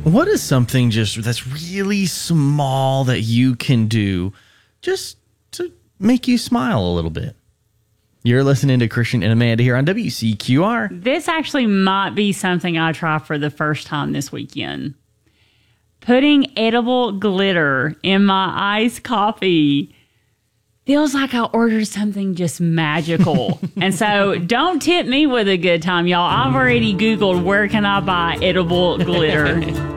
What is something just that's really small that you can do just to make you smile a little bit? You're listening to Christian and Amanda here on WCQR. This actually might be something I try for the first time this weekend. Putting edible glitter in my iced coffee feels like I ordered something just magical. And so don't tip me with a good time, y'all. I've already Googled where can I buy edible glitter.